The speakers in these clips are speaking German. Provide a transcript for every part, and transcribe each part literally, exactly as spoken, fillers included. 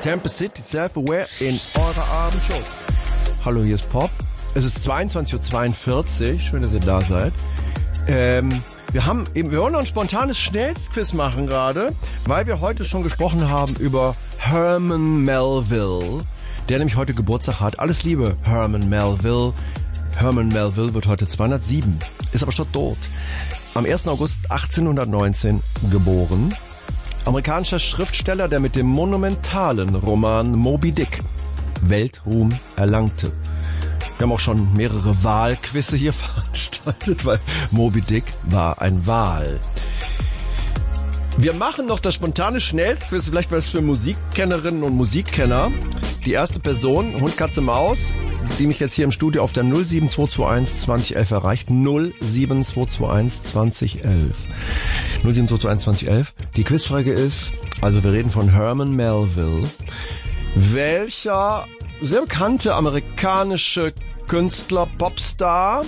Campus City Self-Aware in eurer Abendshow. Hallo, hier ist Pop. Es ist zweiundzwanzig Uhr zweiundvierzig. Schön, dass ihr da seid. Ähm, wir haben eben, wir wollen noch ein spontanes Schnellsquiz machen gerade, weil wir heute schon gesprochen haben über Herman Melville, der nämlich heute Geburtstag hat. Alles Liebe, Herman Melville. Herman Melville wird heute zweihundertsieben, ist aber schon tot. Am ersten August achtzehnhundertneunzehn geboren. Amerikanischer Schriftsteller, der mit dem monumentalen Roman Moby Dick Weltruhm erlangte. Wir haben auch schon mehrere Wahlquizze hier veranstaltet, weil Moby Dick war ein Wal. Wir machen noch das spontane Schnellsquiz, vielleicht was für Musikkennerinnen und Musikkenner. Die erste Person, Hund, Katze, Maus, die mich jetzt hier im Studio auf der null sieben zwei zwei eins zwanzig elf erreicht. null sieben zwei zwei eins zwanzig elf. null sieben zwei zwei eins zwanzig elf. Die Quizfrage ist, also wir reden von Herman Melville. Welcher sehr bekannte amerikanische Künstler, Popstar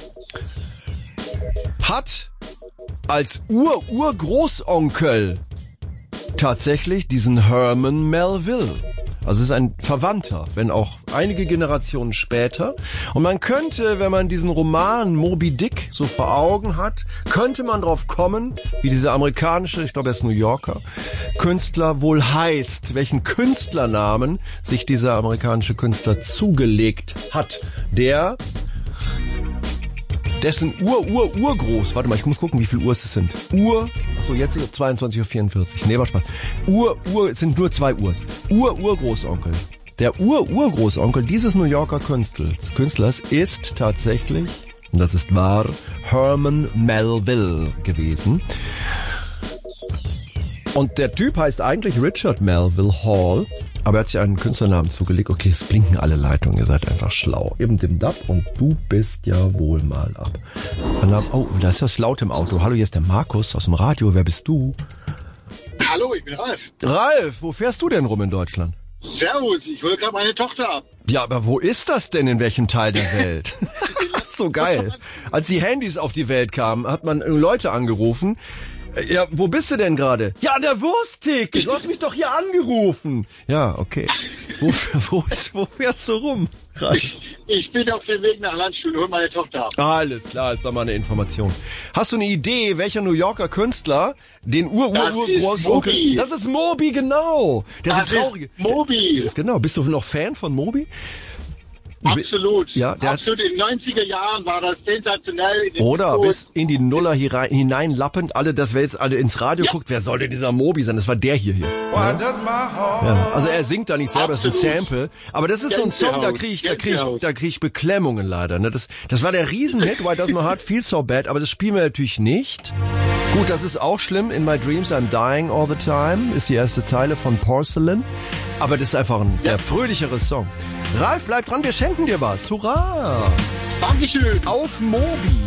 hat als Ur-Ur-Großonkel tatsächlich diesen Herman Melville? Also es ist ein Verwandter, wenn auch einige Generationen später. Und man könnte, wenn man diesen Roman Moby Dick so vor Augen hat, könnte man drauf kommen, wie dieser amerikanische, ich glaube er ist New Yorker, Künstler wohl heißt, welchen Künstlernamen sich dieser amerikanische Künstler zugelegt hat, der dessen Ur-Ur-Urgroß, warte mal, ich muss gucken, wie viel Uhr es sind. Ur, achso, jetzt ist es zweiundzwanzig Uhr vierundvierzig. Nee, war Spaß. Ur-Ur, es sind nur zwei Urs. Ur-Urgroßonkel. Der Ur-Urgroßonkel dieses New Yorker Künstlers, Künstlers ist tatsächlich, und das ist wahr, Herman Melville gewesen. Und der Typ heißt eigentlich Richard Melville Hall, aber er hat sich einen Künstlernamen zugelegt. Okay, es blinken alle Leitungen, ihr seid einfach schlau. Eben dem Dab und du bist ja wohl mal ab. Oh, da ist das laut im Auto. Hallo, hier ist der Markus aus dem Radio. Wer bist du? Hallo, ich bin Ralf. Ralf, wo fährst du denn rum in Deutschland? Servus, ich hole gerade meine Tochter ab. Ja, aber wo ist das denn, in welchem Teil der Welt? So geil. Als die Handys auf die Welt kamen, hat man Leute angerufen. Ja, wo bist du denn gerade? Ja, an der Wursttheke. Du hast mich doch hier angerufen. Ja, okay. Wo, wo, ist, wo fährst du rum? Ich, ich bin auf dem Weg nach Landstuhl und hole meine Tochter ab. Alles klar, ist doch mal eine Information. Hast du eine Idee, welcher New Yorker Künstler den Ur-Ur-Ur-Großonkel... Das ist Moby, genau. Der ist so traurige. Moby. Ist genau. Bist du noch Fan von Moby? Absolut. Ja, der Absolut. In den neunziger Jahren war das sensationell. In den oder Discos. bis in die Nuller hineinlappend. Alle, das wer jetzt alle ins Radio ja. guckt, wer soll denn dieser Moby sein? Das war der hier hier. Ja? Ja. Also er singt da nicht selber, das ist ein Sample. Aber das ist so ein Song, da kriege ich, da kriege ich, da kriege ich Beklemmungen leider. Ne? Das, das war der Riesenhit, Why Does My Heart Feel So Bad. Aber das spielen wir natürlich nicht. Gut, das ist auch schlimm. In My Dreams I'm Dying All the Time ist die erste Zeile von Porcelain. Aber das ist einfach ein ja. der fröhlichere Song. Ralf, bleib dran, wir schenken dir was. Hurra! Dankeschön. Auf Moby.